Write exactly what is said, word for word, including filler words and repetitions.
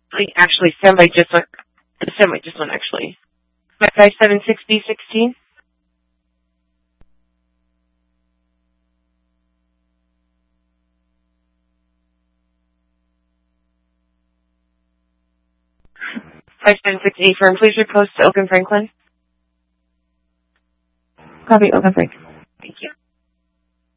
Like, actually, standby just went. The standby just went, actually. five seven six B sixteen. five seven six A firm, please repost to Oakland Franklin. Copy, Oakland Franklin. Thank you.